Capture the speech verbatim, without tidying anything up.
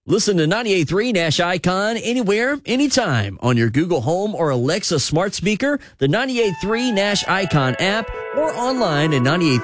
Listen to ninety-eight point three Nash Icon anywhere, anytime on your Google Home or Alexa smart speaker, the ninety-eight point three Nash Icon app, or online at ninety-eight